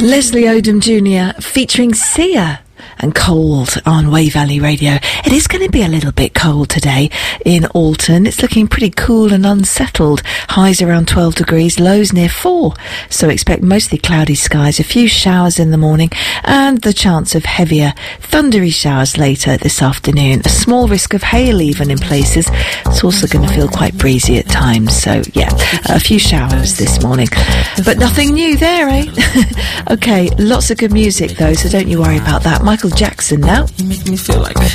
Leslie Odom Jr. featuring Sia and Cold on Wey Valley Radio. It is going to be a little bit cold today in Alton. It's looking pretty cool and unsettled. Highs around 12 degrees, lows near 4. So expect mostly cloudy skies, a few showers in the morning, and the chance of heavier, thundery showers later this afternoon. A small risk of hail even in places. It's also going to feel quite breezy at times. So, yeah, a few showers this morning. But nothing new there, eh? Okay, lots of good music, though, so don't you worry about that. Michael Jackson now. You make me feel like